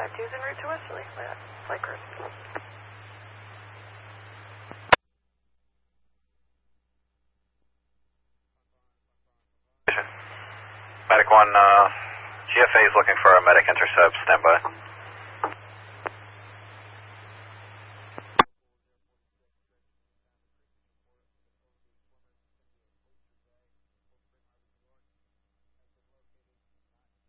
2's en route to Westerly. Flight crew. Medic 1, GFA is looking for a medic intercept. Stand by.